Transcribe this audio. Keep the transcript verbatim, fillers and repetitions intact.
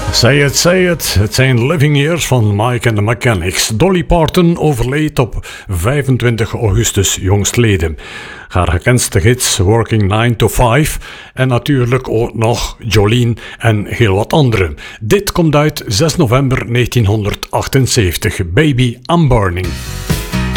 Say it, say it. Het zijn living years van Mike and the Mechanics. Dolly Parton overleed op vijfentwintig augustus jongstleden. Haar gekendste hits Working nine to five en natuurlijk ook nog Jolene en heel wat andere. Dit komt uit zes november negentienhonderdachtenzeventig. Baby, I'm Burning.